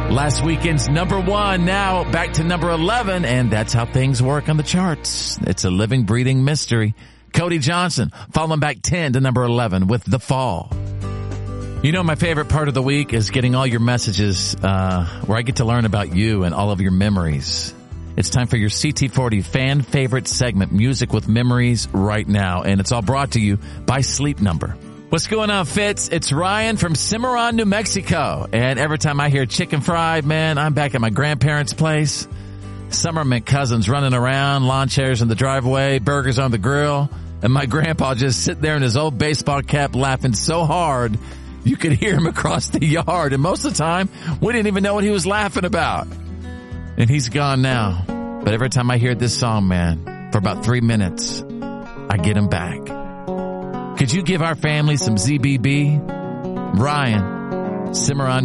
Last weekend's number 1, now back to number 11, and that's how things work on the charts. It's a living, breathing mystery. Cody Johnson falling back 10 to number 11 with The Fall. You know, my favorite part of the week is getting all your messages where I get to learn about you and all of your memories. It's time for your CT40 fan favorite segment, Music with Memories, right now, and it's all brought to you by Sleep Number. What's going on, Fitz? It's Ryan from Cimarron, New Mexico. And every time I hear chicken fried, man, I'm back at my grandparents' place. Summer meant cousins running around, lawn chairs in the driveway, burgers on the grill, and my grandpa just sitting there in his old baseball cap laughing so hard you could hear him across the yard. And most of the time, we didn't even know what he was laughing about. And he's gone now. But every time I hear this song, man, for about 3 minutes, I get him back. Could you give our family some ZBB? Ryan, Cimarron,